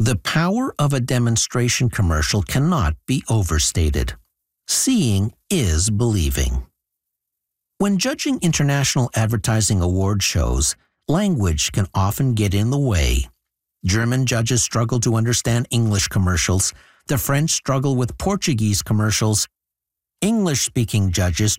The power of a demonstration commercial cannot be overstated. Seeing is believing. When judging international advertising award shows, language can often get in the way. German judges struggle to understand English commercials. The French struggle with Portuguese commercials. English-speaking judges